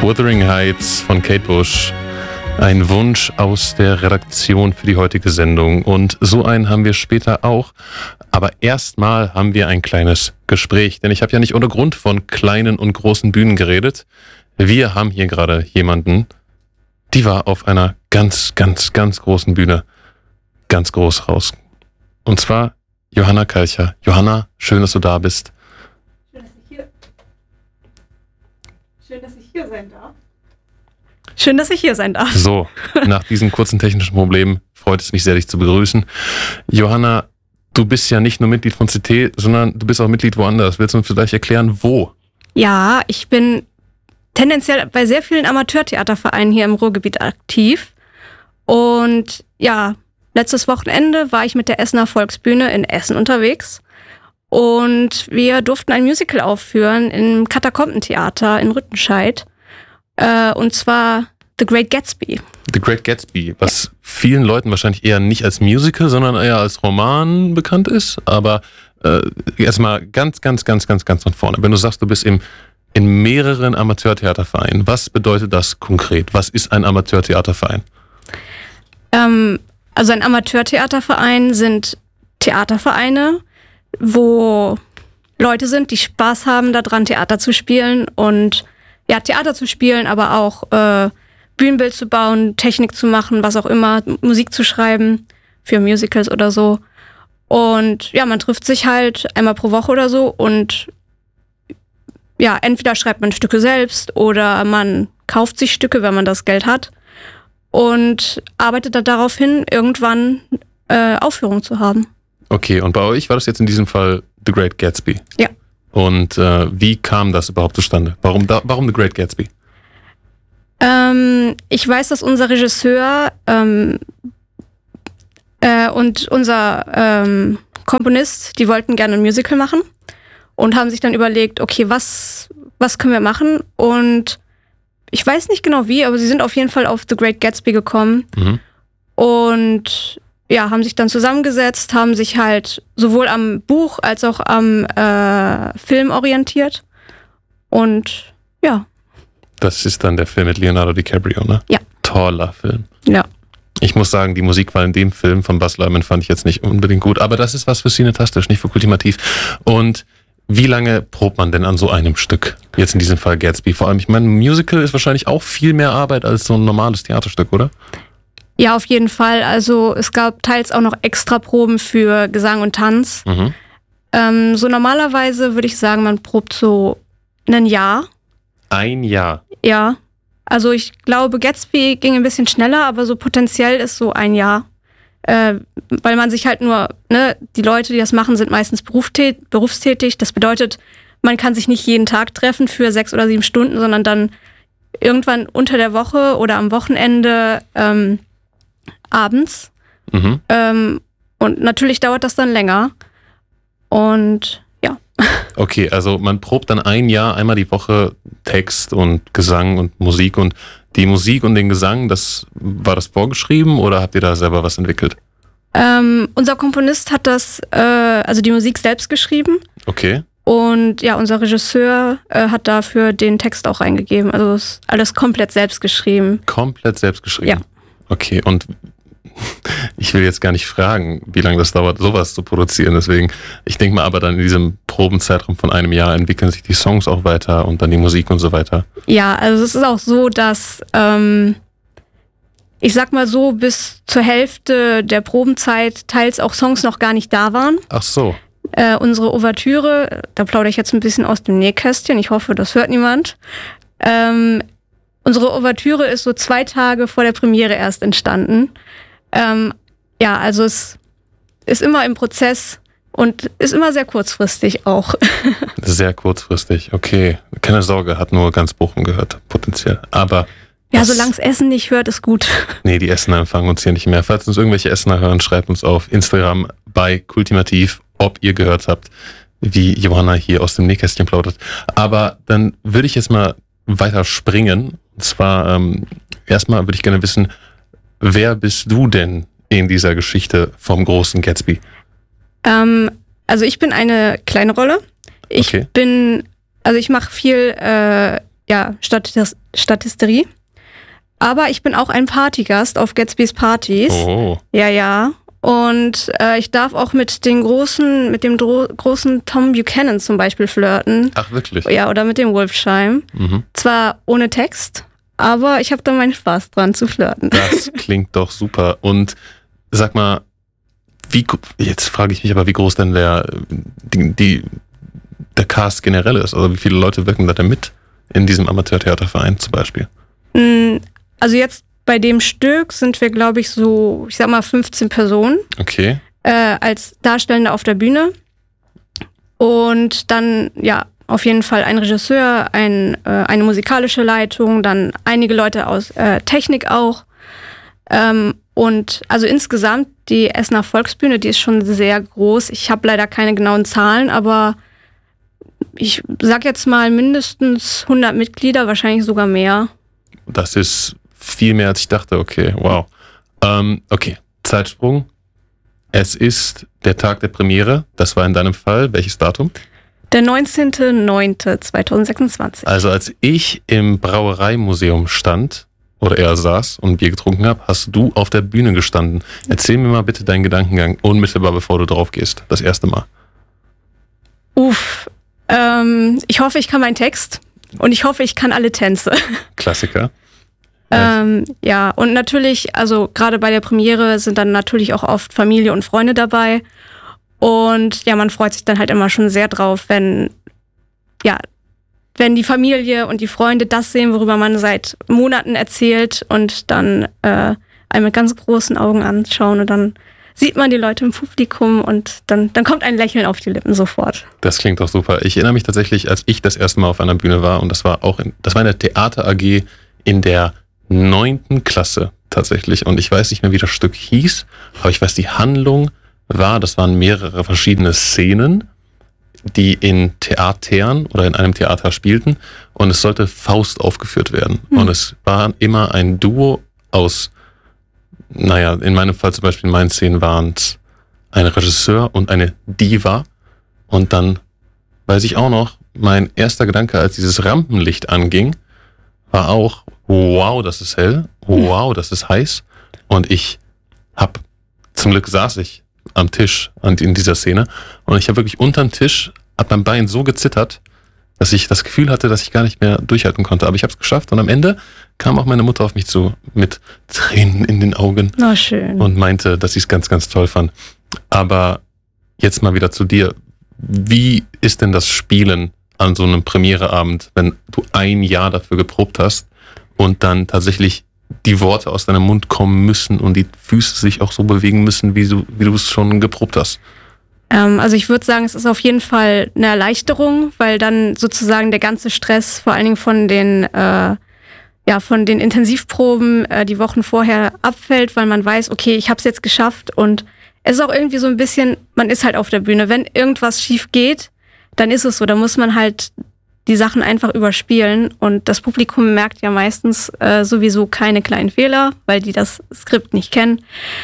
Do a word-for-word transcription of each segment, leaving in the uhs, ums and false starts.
Wuthering Heights von Kate Bush. Ein Wunsch aus der Redaktion für die heutige Sendung. Und so einen haben wir später auch. Aber erstmal haben wir ein kleines Gespräch. Denn ich habe ja nicht ohne Grund von kleinen und großen Bühnen geredet. Wir haben hier gerade jemanden, die war auf einer ganz, ganz, ganz großen Bühne ganz groß raus. Und zwar Johanna Kalcher. Johanna, schön, dass du da bist. Schön, dass ich hier, schön, dass ich hier sein darf. Schön, dass ich hier sein darf. So, nach diesen kurzen technischen Problemen freut es mich sehr, dich zu begrüßen. Johanna, du bist ja nicht nur Mitglied von C T, sondern du bist auch Mitglied woanders. Willst du uns vielleicht erklären, wo? Ja, ich bin tendenziell bei sehr vielen Amateurtheatervereinen hier im Ruhrgebiet aktiv. Und ja, letztes Wochenende war ich mit der Essener Volksbühne in Essen unterwegs. Und wir durften ein Musical aufführen im Katakombentheater in Rüttenscheid. Äh, und zwar The Great Gatsby. The Great Gatsby, was ja vielen Leuten wahrscheinlich eher nicht als Musical, sondern eher als Roman bekannt ist. Aber äh, erstmal ganz, ganz, ganz, ganz, ganz von vorne. Wenn du sagst, du bist im, in mehreren Amateurtheatervereinen, was bedeutet das konkret? Was ist ein Amateurtheaterverein? Ähm, also ein Amateurtheaterverein sind Theatervereine, wo Leute sind, die Spaß haben daran, Theater zu spielen und ja, Theater zu spielen, aber auch äh, Bühnenbild zu bauen, Technik zu machen, was auch immer, Musik zu schreiben für Musicals oder so. Und ja, man trifft sich halt einmal pro Woche oder so und ja, entweder schreibt man Stücke selbst oder man kauft sich Stücke, wenn man das Geld hat und arbeitet dann darauf hin, irgendwann äh, Aufführungen zu haben. Okay, und bei euch war das jetzt in diesem Fall The Great Gatsby? Ja. Und äh, wie kam das überhaupt zustande? Warum, da, warum The Great Gatsby? Ähm, ich weiß, dass unser Regisseur ähm, äh, und unser ähm, Komponist, die wollten gerne ein Musical machen und haben sich dann überlegt, okay, was, was können wir machen? Und ich weiß nicht genau wie, aber sie sind auf jeden Fall auf The Great Gatsby gekommen. Mhm. Und ja, haben sich dann zusammengesetzt, haben sich halt sowohl am Buch als auch am äh, Film orientiert. Und ja. Das ist dann der Film mit Leonardo DiCaprio, ne? Ja. Toller Film. Ja. Ich muss sagen, die Musikwahl in dem Film von Baz Luhrmann fand ich jetzt nicht unbedingt gut, aber das ist was für cineastisch, nicht für kultivativ. Und wie lange probt man denn an so einem Stück? Jetzt in diesem Fall Gatsby. Vor allem, ich meine, ein Musical ist wahrscheinlich auch viel mehr Arbeit als so ein normales Theaterstück, oder? Ja, auf jeden Fall. Also es gab teils auch noch extra Proben für Gesang und Tanz. Mhm. Ähm, so normalerweise würde ich sagen, man probt so ein Jahr. Ein Jahr? Ja. Also ich glaube, Gatsby ging ein bisschen schneller, aber so potenziell ist so ein Jahr. Äh, weil man sich halt nur, ne, die Leute, die das machen, sind meistens berufstät- berufstätig. Das bedeutet, man kann sich nicht jeden Tag treffen für sechs oder sieben Stunden, sondern dann irgendwann unter der Woche oder am Wochenende ähm, abends. Mhm. Ähm, und natürlich dauert das dann länger. Und ja. Okay, also man probt dann ein Jahr einmal die Woche Text und Gesang und Musik. Und die Musik und den Gesang, das war das vorgeschrieben oder habt ihr da selber was entwickelt? Ähm, unser Komponist hat das, äh, also die Musik selbst geschrieben. Okay. Und ja, unser Regisseur äh, hat dafür den Text auch reingegeben. Also ist alles komplett selbst geschrieben. Komplett selbst geschrieben? Ja. Okay, und ich will jetzt gar nicht fragen, wie lange das dauert, sowas zu produzieren. Deswegen, ich denke mal, aber dann in diesem Probenzeitraum von einem Jahr entwickeln sich die Songs auch weiter und dann die Musik und so weiter. Ja, also es ist auch so, dass ähm, ich sag mal so, bis zur Hälfte der Probenzeit teils auch Songs noch gar nicht da waren. Ach so. Äh, unsere Ouvertüre, da plaudere ich jetzt ein bisschen aus dem Nähkästchen, ich hoffe, das hört niemand. Ähm, unsere Ouvertüre ist so zwei Tage vor der Premiere erst entstanden. Ähm, ja, also es ist immer im Prozess und ist immer sehr kurzfristig auch. Sehr kurzfristig, okay. Keine Sorge, hat nur ganz Bochum gehört, potenziell. Aber ja, solange es Essen nicht hört, ist gut. Nee, die Essener empfangen uns hier nicht mehr. Falls uns irgendwelche Essener hören, schreibt uns auf Instagram bei Kultimativ, ob ihr gehört habt, wie Johanna hier aus dem Nähkästchen plaudert. Aber dann würde ich jetzt mal weiter springen. Und zwar ähm, erstmal würde ich gerne wissen, wer bist du denn in dieser Geschichte vom großen Gatsby? Ähm, also ich bin eine kleine Rolle. Ich okay. bin, also ich mache viel äh, ja, Statis- Statisterie. Aber ich bin auch ein Partygast auf Gatsby's Partys. Oh. Ja, ja. Und äh, ich darf auch mit den großen, mit dem dro- großen Tom Buchanan zum Beispiel flirten. Ach, wirklich? Ja, oder mit dem Wolfsheim. Mhm. Zwar ohne Text, aber ich habe da meinen Spaß dran zu flirten. Das klingt doch super. Und sag mal, wie, jetzt frage ich mich aber, wie groß denn der, die, die, der Cast generell ist. Also wie viele Leute wirken da denn mit in diesem Amateurtheaterverein zum Beispiel? Also jetzt bei dem Stück sind wir, glaube ich, so, ich sag mal fünfzehn Personen. Okay. Äh, als Darstellende auf der Bühne. Und dann, ja, auf jeden Fall ein Regisseur, ein, äh, eine musikalische Leitung, dann einige Leute aus äh, Technik auch. Ähm, und also insgesamt die Essener Volksbühne, die ist schon sehr groß. Ich habe leider keine genauen Zahlen, aber ich sag jetzt mal mindestens hundert Mitglieder, wahrscheinlich sogar mehr. Das ist viel mehr, als ich dachte. Okay, wow. Ähm, okay, Zeitsprung. Es ist der Tag der Premiere. Das war in deinem Fall. Welches Datum? Der neunzehnter neunter zweitausendsechsundzwanzig. Also als ich im Brauereimuseum stand oder eher saß und Bier getrunken habe, hast du auf der Bühne gestanden. Erzähl mir mal bitte deinen Gedankengang unmittelbar, bevor du drauf gehst. Das erste Mal. Uff. Ähm, ich hoffe, ich kann meinen Text und ich hoffe, ich kann alle Tänze. Klassiker. Ähm, ja, und natürlich, also gerade bei der Premiere sind dann natürlich auch oft Familie und Freunde dabei. Und ja, man freut sich dann halt immer schon sehr drauf, wenn, ja, wenn die Familie und die Freunde das sehen, worüber man seit Monaten erzählt und dann äh, einen mit ganz großen Augen anschauen und dann sieht man die Leute im Publikum und dann, dann kommt ein Lächeln auf die Lippen sofort. Das klingt doch super. Ich erinnere mich tatsächlich, als ich das erste Mal auf einer Bühne war und das war auch in, das war in der Theater A G in der neunten Klasse tatsächlich und ich weiß nicht mehr, wie das Stück hieß, aber ich weiß, die Handlung war, das waren mehrere verschiedene Szenen, die in Theatern oder in einem Theater spielten und es sollte Faust aufgeführt werden. Mhm. Und es war immer ein Duo aus, naja, in meinem Fall zum Beispiel in meinen Szenen waren es ein Regisseur und eine Diva und dann weiß ich auch noch, mein erster Gedanke, als dieses Rampenlicht anging, war auch, wow, das ist hell, wow, das ist heiß. Und ich hab, zum Glück saß ich am Tisch in dieser Szene und ich habe wirklich unterm Tisch, hat mein Bein so gezittert, dass ich das Gefühl hatte, dass ich gar nicht mehr durchhalten konnte. Aber ich habe es geschafft und am Ende kam auch meine Mutter auf mich zu mit Tränen in den Augen. Na schön. Und meinte, dass sie es ganz, ganz toll fand. Aber jetzt mal wieder zu dir. Wie ist denn das Spielen an so einem Premiereabend, wenn du ein Jahr dafür geprobt hast und dann tatsächlich die Worte aus deinem Mund kommen müssen und die Füße sich auch so bewegen müssen, wie du, wie du es schon geprobt hast? Ähm, also ich würde sagen, es ist auf jeden Fall eine Erleichterung, weil dann sozusagen der ganze Stress, vor allen Dingen von den, äh, ja, von den Intensivproben äh, die Wochen vorher abfällt, weil man weiß, okay, ich habe es jetzt geschafft und es ist auch irgendwie so ein bisschen, man ist halt auf der Bühne. Wenn irgendwas schief geht, dann ist es so, da muss man halt die Sachen einfach überspielen und das Publikum merkt ja meistens äh, sowieso keine kleinen Fehler, weil die das Skript nicht kennen.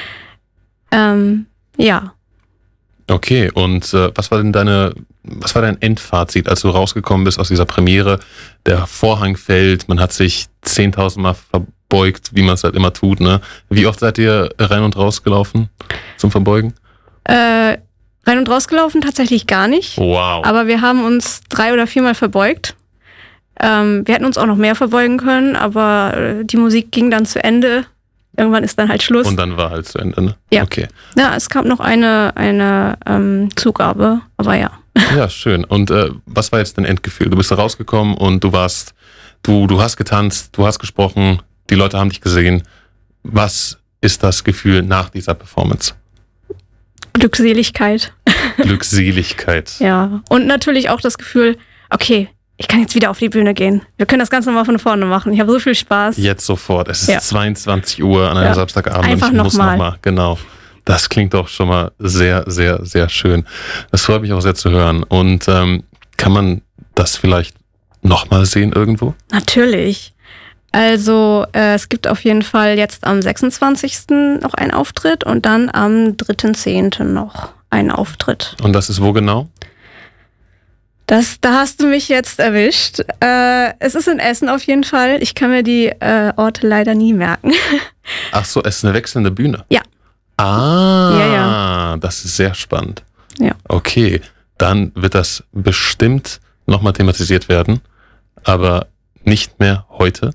Ähm, ja. Okay, und äh, was war denn deine, was war dein Endfazit, als du rausgekommen bist aus dieser Premiere? Der Vorhang fällt, man hat sich zehntausend Mal verbeugt, wie man es halt immer tut, ne? Wie oft seid ihr rein und raus gelaufen zum Verbeugen? Äh, rein und raus gelaufen tatsächlich gar nicht. Wow. Aber wir haben uns drei oder viermal verbeugt. Ähm, wir hätten uns auch noch mehr verbeugen können, aber äh, die Musik ging dann zu Ende. Irgendwann ist dann halt Schluss. Und dann war halt zu Ende, ne? Ja. Okay. Ja, es gab noch eine, eine ähm, Zugabe, aber ja. Ja, schön. Und äh, was war jetzt dein Endgefühl? Du bist da rausgekommen und du warst, du, du hast getanzt, du hast gesprochen, die Leute haben dich gesehen. Was ist das Gefühl nach dieser Performance? Glückseligkeit. Glückseligkeit. Ja. Und natürlich auch das Gefühl, okay, ich kann jetzt wieder auf die Bühne gehen. Wir können das Ganze nochmal von vorne machen. Ich habe so viel Spaß. Jetzt sofort. Es ist ja. zweiundzwanzig Uhr an einem ja. Samstagabend Einfach und ich muss nochmal. nochmal. Genau. Das klingt doch schon mal sehr, sehr, sehr schön. Das freut mich auch sehr zu hören. Und ähm, kann man das vielleicht nochmal sehen irgendwo? Natürlich. Also äh, es gibt auf jeden Fall jetzt am sechsundzwanzigsten noch einen Auftritt und dann am dritten zehnten noch einen Auftritt. Und das ist wo genau? Das, da hast du mich jetzt erwischt. Äh, es ist in Essen auf jeden Fall. Ich kann mir die äh, Orte leider nie merken. Ach so, es ist eine wechselnde Bühne? Ja. Ah, ja, ja. Das ist sehr spannend. Ja. Okay, dann wird das bestimmt nochmal thematisiert werden, aber nicht mehr heute.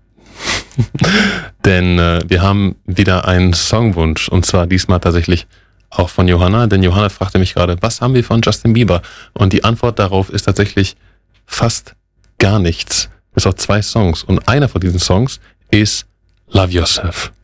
Denn äh, wir haben wieder einen Songwunsch und zwar diesmal tatsächlich auch von Johanna, denn Johanna fragte mich gerade, was haben wir von Justin Bieber? Und die Antwort darauf ist tatsächlich fast gar nichts. Bis auf zwei Songs und einer von diesen Songs ist Love Yourself.